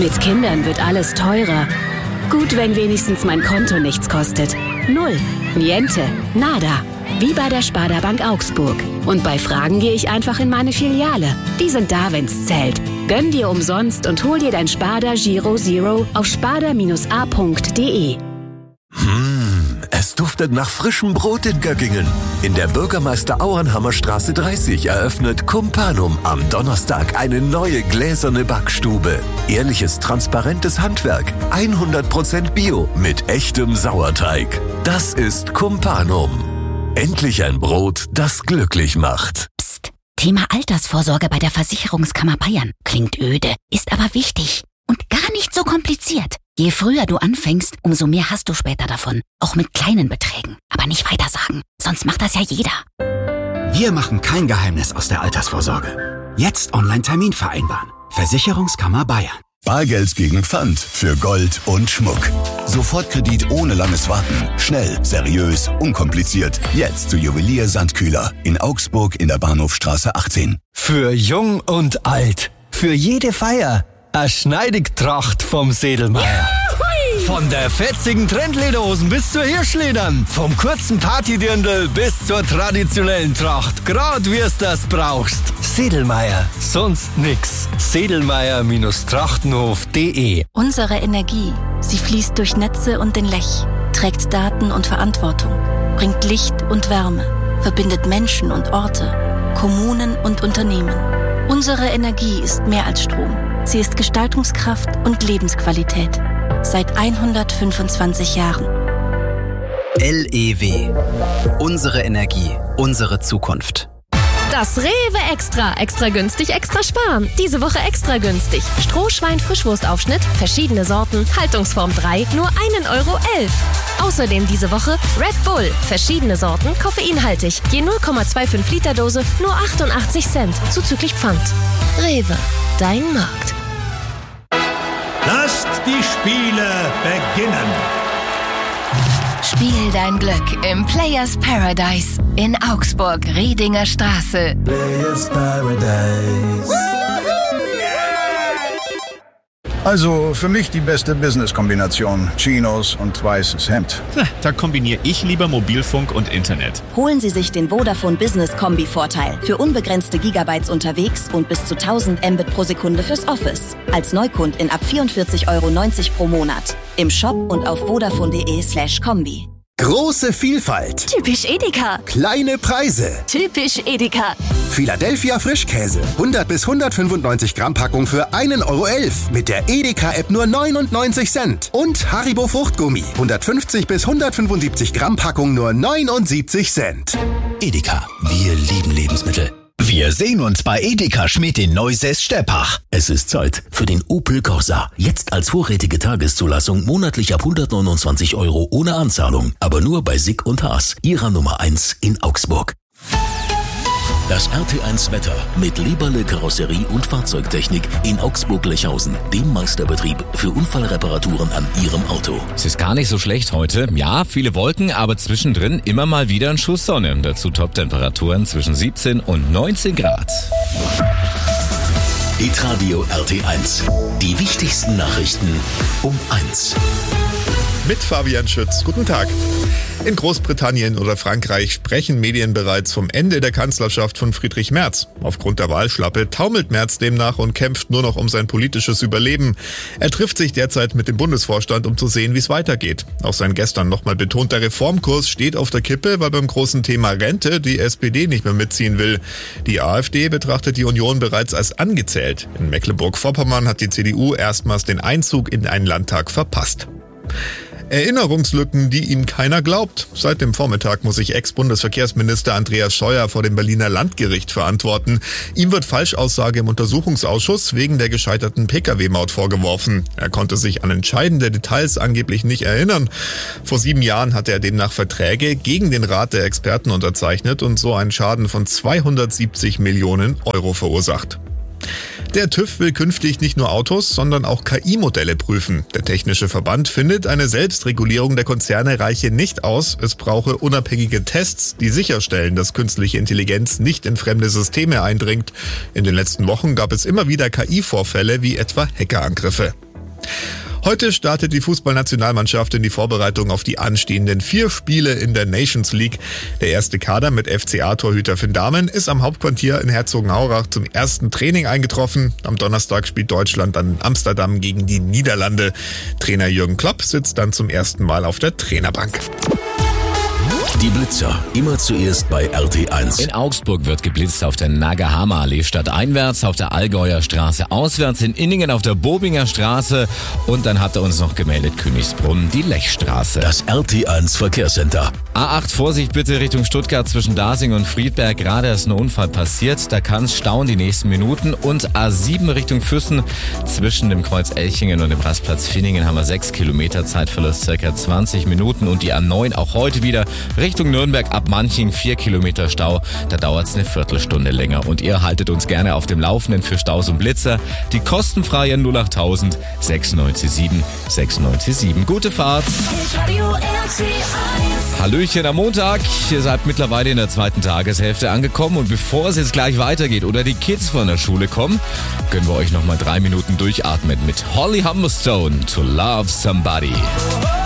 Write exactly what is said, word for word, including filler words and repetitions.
Mit Kindern wird alles teurer. Gut, wenn wenigstens mein Konto nichts kostet. Null, niente, nada. Wie bei der Sparda Bank Augsburg. Und bei Fragen gehe ich einfach in meine Filiale. Die sind da, wenn's zählt. Gönn dir umsonst und hol dir dein Sparda Giro Zero auf sparda Bindestrich a Punkt de. Mmh, es duftet nach frischem Brot in Göggingen. In der Bürgermeister Auernhammer Straße dreißig eröffnet Kumpanum am Donnerstag eine neue gläserne Backstube. Ehrliches, transparentes Handwerk, hundert Prozent Bio mit echtem Sauerteig. Das ist Kumpanum. Endlich ein Brot, das glücklich macht. Psst, Thema Altersvorsorge bei der Versicherungskammer Bayern. Klingt öde, ist aber wichtig und gar nicht so kompliziert. Je früher du anfängst, umso mehr hast du später davon. Auch mit kleinen Beträgen. Aber nicht weitersagen, sonst macht das ja jeder. Wir machen kein Geheimnis aus der Altersvorsorge. Jetzt Online-Termin vereinbaren. Versicherungskammer Bayern. Bargeld gegen Pfand für Gold und Schmuck. Sofortkredit ohne langes Warten. Schnell, seriös, unkompliziert. Jetzt zu Juwelier Sandkühler in Augsburg in der Bahnhofstraße achtzehn. Für jung und alt. Für jede Feier. Eine Schneidigtracht vom Sedelmeier. Von der fetzigen Trendlederhosen bis zur Hirschledern. Vom kurzen Partydirndl bis zur traditionellen Tracht. Grad wie es das brauchst. Sedelmeier. Sonst nix. Sedelmeier Trachtenhof Punkt de. Unsere Energie, sie fließt durch Netze und den Lech, trägt Daten und Verantwortung, bringt Licht und Wärme, verbindet Menschen und Orte, Kommunen und Unternehmen. Unsere Energie ist mehr als Strom. Sie ist Gestaltungskraft und Lebensqualität. Seit hundertfünfundzwanzig Jahren. L E W. Unsere Energie, unsere Zukunft. Das Rewe Extra. Extra günstig, extra sparen. Diese Woche extra günstig. Strohschwein-Frischwurstaufschnitt, verschiedene Sorten, Haltungsform drei, nur einen Euro elf. Außerdem diese Woche Red Bull, verschiedene Sorten, koffeinhaltig. Je null Komma fünfundzwanzig Liter Dose, nur achtundachtzig Cent, zuzüglich Pfand. Rewe, dein Markt. Lasst die Spiele beginnen. Spiel dein Glück im Players Paradise in Augsburg, Riedinger Straße. Players Paradise. Also für mich die beste Business-Kombination. Chinos und weißes Hemd. Da kombiniere ich lieber Mobilfunk und Internet. Holen Sie sich den Vodafone Business Kombi-Vorteil. Für unbegrenzte Gigabytes unterwegs und bis zu tausend Mbit pro Sekunde fürs Office. Als Neukundin ab vierundvierzig Euro neunzig pro Monat. Im Shop und auf vodafone.de slash Kombi. Große Vielfalt. Typisch Edeka. Kleine Preise. Typisch Edeka. Philadelphia Frischkäse. hundert bis hundertfünfundneunzig Gramm Packung für einen Euro elf. Mit der Edeka-App nur neunundneunzig Cent. Und Haribo Fruchtgummi. hundertfünfzig bis hundertfünfundsiebzig Gramm Packung nur neunundsiebzig Cent. Edeka. Wir lieben Lebensmittel. Wir sehen uns bei Edeka Schmidt in Neusäß-Steppach. Es ist Zeit für den Opel Corsa. Jetzt als vorrätige Tageszulassung monatlich ab hundertneunundzwanzig Euro ohne Anzahlung. Aber nur bei Sick und Haas, ihrer Nummer eins in Augsburg. Das R T eins Wetter mit Lieberle Karosserie und Fahrzeugtechnik in Augsburg-Lechhausen, dem Meisterbetrieb für Unfallreparaturen an Ihrem Auto. Es ist gar nicht so schlecht heute. Ja, viele Wolken, aber zwischendrin immer mal wieder ein Schuss Sonne. Dazu Top-Temperaturen zwischen siebzehn und neunzehn Grad. Hitradio R T eins. Die wichtigsten Nachrichten um eins. Mit Fabian Schütz. Guten Tag. In Großbritannien oder Frankreich sprechen Medien bereits vom Ende der Kanzlerschaft von Friedrich Merz. Aufgrund der Wahlschlappe taumelt Merz demnach und kämpft nur noch um sein politisches Überleben. Er trifft sich derzeit mit dem Bundesvorstand, um zu sehen, wie es weitergeht. Auch sein gestern nochmal betonter Reformkurs steht auf der Kippe, weil beim großen Thema Rente die S P D nicht mehr mitziehen will. Die AfD betrachtet die Union bereits als angezählt. In Mecklenburg-Vorpommern hat die C D U erstmals den Einzug in einen Landtag verpasst. Erinnerungslücken, die ihm keiner glaubt. Seit dem Vormittag muss sich Ex-Bundesverkehrsminister Andreas Scheuer vor dem Berliner Landgericht verantworten. Ihm wird Falschaussage im Untersuchungsausschuss wegen der gescheiterten Pkw-Maut vorgeworfen. Er konnte sich an entscheidende Details angeblich nicht erinnern. Vor sieben Jahren hatte er demnach Verträge gegen den Rat der Experten unterzeichnet und so einen Schaden von zweihundertsiebzig Millionen Euro verursacht. Der TÜV will künftig nicht nur Autos, sondern auch K I-Modelle prüfen. Der Technische Verband findet, eine Selbstregulierung der Konzerne reiche nicht aus. Es brauche unabhängige Tests, die sicherstellen, dass künstliche Intelligenz nicht in fremde Systeme eindringt. In den letzten Wochen gab es immer wieder K I-Vorfälle wie etwa Hackerangriffe. Heute startet die Fußballnationalmannschaft in die Vorbereitung auf die anstehenden vier Spiele in der Nations League. Der erste Kader mit F C A-Torhüter Finn Dahmen ist am Hauptquartier in Herzogenaurach zum ersten Training eingetroffen. Am Donnerstag spielt Deutschland dann in Amsterdam gegen die Niederlande. Trainer Jürgen Klopp sitzt dann zum ersten Mal auf der Trainerbank. Die Blitzer, immer zuerst bei R T eins. In Augsburg wird geblitzt auf der Nagahama-Allee stadteinwärts, auf der Allgäuer Straße auswärts, in Inningen auf der Bobinger Straße und dann hat er uns noch gemeldet Königsbrunn, die Lechstraße. Das R T eins Verkehrscenter. A acht, Vorsicht bitte Richtung Stuttgart zwischen Dasing und Friedberg. Gerade ist ein Unfall passiert, da kann es stauen die nächsten Minuten. Und A sieben Richtung Füssen zwischen dem Kreuz Elchingen und dem Rastplatz Finningen haben wir sechs Kilometer, Zeitverlust circa zwanzig Minuten. Und die A neun auch heute wieder Richtung Nürnberg ab Manching, vier Kilometer Stau. Da dauert es eine Viertelstunde länger. Und ihr haltet uns gerne auf dem Laufenden für Staus und Blitzer. Die kostenfreie null acht null null sechs neun sieben sechs neun sieben. Gute Fahrt. Hallöchen am Montag. Ihr seid mittlerweile in der zweiten Tageshälfte angekommen. Und bevor es jetzt gleich weitergeht oder die Kids von der Schule kommen, gönnen wir euch nochmal drei Minuten durchatmen mit Holly Humberstone, To Love Somebody.